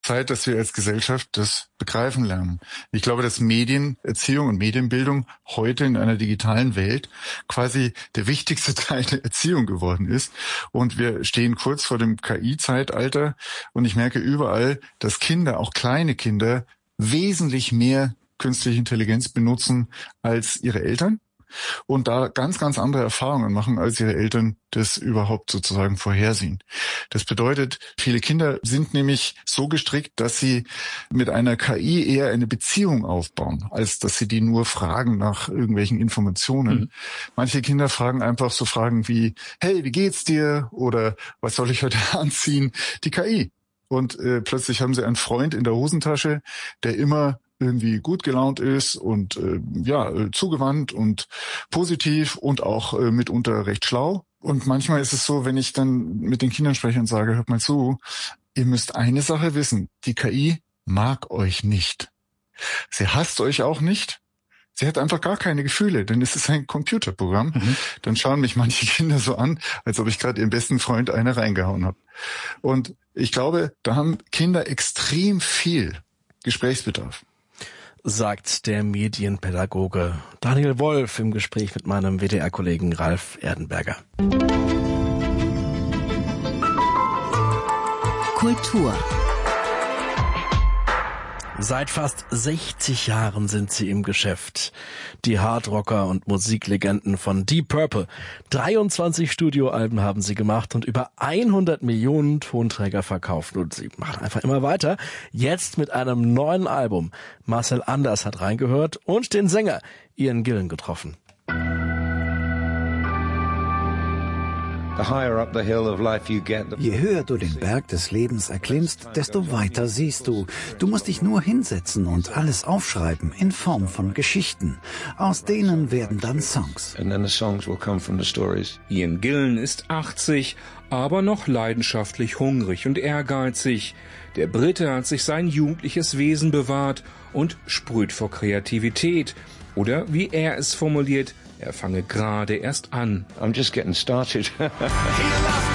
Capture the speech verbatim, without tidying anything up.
Zeit, dass wir als Gesellschaft das begreifen lernen. Ich glaube, dass Medienerziehung und Medienbildung heute in einer digitalen Welt quasi der wichtigste Teil der Erziehung geworden ist. Und wir stehen kurz vor dem K I-Zeitalter und ich merke überall, dass Kinder, auch kleine Kinder, wesentlich mehr künstliche Intelligenz benutzen als ihre Eltern und da ganz, ganz andere Erfahrungen machen, als ihre Eltern das überhaupt sozusagen vorhersehen. Das bedeutet, viele Kinder sind nämlich so gestrickt, dass sie mit einer K I eher eine Beziehung aufbauen, als dass sie die nur fragen nach irgendwelchen Informationen. Mhm. Manche Kinder fragen einfach so Fragen wie, hey, wie geht's dir? Oder was soll ich heute anziehen? Die K I. Und äh, plötzlich haben sie einen Freund in der Hosentasche, der immer irgendwie gut gelaunt ist und äh, ja äh, zugewandt und positiv und auch äh, mitunter recht schlau. Und manchmal ist es so, wenn ich dann mit den Kindern spreche und sage, hört mal zu, ihr müsst eine Sache wissen, die K I mag euch nicht. Sie hasst euch auch nicht. Sie hat einfach gar keine Gefühle, denn es ist ein Computerprogramm. Mhm. Dann schauen mich manche Kinder so an, als ob ich gerade ihren besten Freund eine reingehauen habe. Und ich glaube, da haben Kinder extrem viel Gesprächsbedarf. Sagt der Medienpädagoge Daniel Wolf im Gespräch mit meinem W D R-Kollegen Ralf Erdenberger. Kultur. Seit fast sechzig Jahren sind sie im Geschäft. Die Hardrocker und Musiklegenden von Deep Purple. dreiundzwanzig Studioalben haben sie gemacht und über hundert Millionen Tonträger verkauft. Und sie machen einfach immer weiter. Jetzt mit einem neuen Album. Marcel Anders hat reingehört und den Sänger Ian Gillan getroffen. Je höher du den Berg des Lebens erklimmst, desto weiter siehst du. Du musst dich nur hinsetzen und alles aufschreiben in Form von Geschichten. Aus denen werden dann Songs. Ian Gillan ist achtzig, aber noch leidenschaftlich hungrig und ehrgeizig. Der Brite hat sich sein jugendliches Wesen bewahrt und sprüht vor Kreativität. Oder wie er es formuliert, er fange gerade erst an. I'm just getting started.